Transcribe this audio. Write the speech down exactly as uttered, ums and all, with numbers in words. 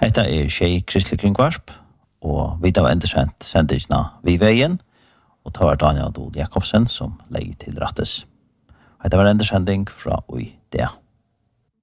Hetta er Tjej Kristelig Kringvarp, og vi tar endesendt sendisna vi veien, og tar Daniel Dod Jakobsen som legger til rattes. Hetta var endesending fra ui det.